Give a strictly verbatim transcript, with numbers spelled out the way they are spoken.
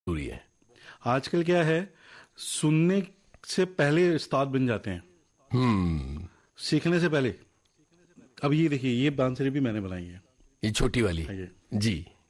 जरूरी है। आजकल क्या है, सुनने से पहले उस्ताद बन जाते हैं, हम्म सीखने से पहले। अब ये देखिए, ये बांसुरी भी मैंने बनाई है, ये छोटी वाली। ये जी